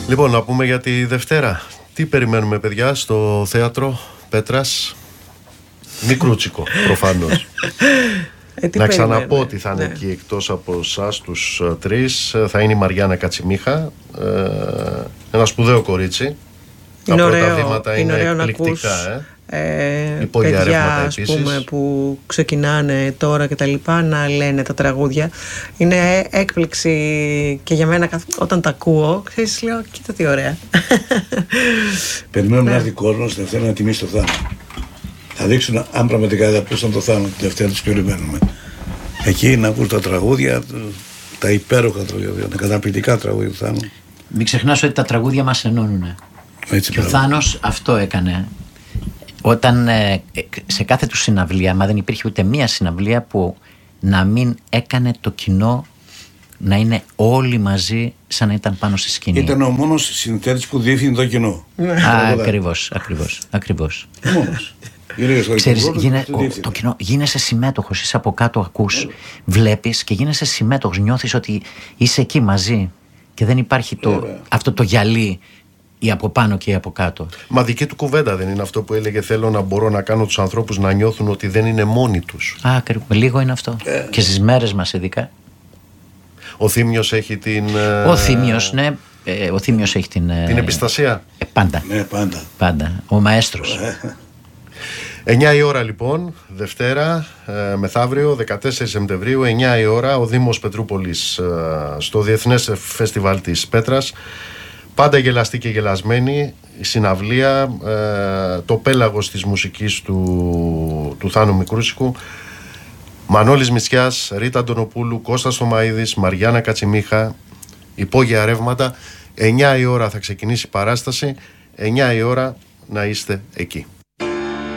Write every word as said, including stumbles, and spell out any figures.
Λοιπόν, να πούμε για τη Δευτέρα. Τι περιμένουμε, παιδιά, στο θέατρο Πέτρας? Μικρούτσικο, προφανώς. Ε, να ξαναπώ ότι θα είναι ναι. εκεί εκτός από εσάς τους uh, τρεις. Θα είναι η Μαριάννα Κατσιμίχα, uh, ένα σπουδαίο κορίτσι. Είναι τα ωραίο, πρώτα βήματα είναι, είναι εκπληκτικά. Ε. Ε, παιδιά, ας πούμε, που ξεκινάνε τώρα και τα λοιπά να λένε τα τραγούδια. Είναι έκπληξη και για μένα όταν τα ακούω, ξέρεις, λέω, κοίτα τι ωραία. Περιμένουμε να έρθει κόσμος την Δευτέρα να τιμήσει το θάνατο. Θα δείξουν αν πραγματικά αγαπούσαν το θάνατο την Δευτέρα, τους περιμένουμε. Εκεί να ακούς τα τραγούδια, τα υπέροχα τραγούδια, τα καταπληκτικά τραγούδια του Θάνου. Μην ξεχνάς ότι τα τραγούδια μας ενώνουν. Έτσι, και ο Θάνος αυτό έκανε. Όταν ε, σε κάθε του συναυλία, μα δεν υπήρχε ούτε μία συναυλία που να μην έκανε το κοινό να είναι όλοι μαζί σαν να ήταν πάνω στη σκηνή. Ήταν ο μόνος συνθέτης που διεύθυνε το κοινό. Ακριβώς, ακριβώς, ακριβώς. Μόνος. Ξέρεις, γίνε, ο, το κοινό, γίνεσαι συμμέτοχος, είσαι από κάτω, ακούς, βλέπεις και γίνεσαι συμμέτοχος, νιώθεις ότι είσαι εκεί μαζί και δεν υπάρχει το, αυτό το γυαλί ή από πάνω και ή από κάτω. Μα δική του κουβέντα δεν είναι αυτό που έλεγε? Θέλω να μπορώ να κάνω τους ανθρώπους να νιώθουν ότι δεν είναι μόνοι τους. Α, ακριβώς, λίγο είναι αυτό. Ε. Και στις μέρες μας ειδικά. Ο Θήμιος έχει την... Ο Θήμιος, ναι. Ε, ο Θήμιος έχει την... Την επιστασία. Ε, πάντα. Ναι, πάντα. Πάντα. Ο μαέστρος. εννιά η ώρα λοιπόν, Δευτέρα, ε, μεθαύριο, δεκατέσσερις Σεπτεμβρίου, εννιά η ώρα, ο Δήμος Πετρούπολης, ε, στο Διεθνές Φεστιβάλ της Πέτρας. Πάντα γελαστή και γελασμένη, η συναυλία, ε, το πέλαγος της μουσικής του, του Θάνου Μικρούτσικου. Μανώλης Μητσιάς, Ρίτα Αντωνοπούλου, Κώστας Θωμαΐδης, Μαριάννα Κατσιμίχα, υπόγεια ρεύματα. εννιά η ώρα θα ξεκινήσει η παράσταση, εννιά η ώρα να είστε εκεί.